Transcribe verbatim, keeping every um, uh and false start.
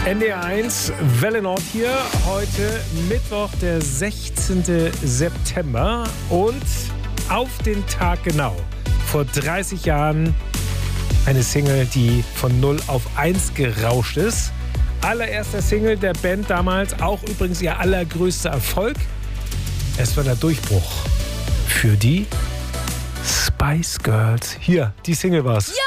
N D R eins, Welle Nord hier. Heute Mittwoch, der sechzehnten September. Und auf den Tag genau, vor dreißig Jahren, eine Single, die von null auf eins gerauscht ist. Allererster Single der Band damals, auch übrigens ihr allergrößter Erfolg. Es war der Durchbruch für die Spice Girls. Hier, die Single war's. Ja!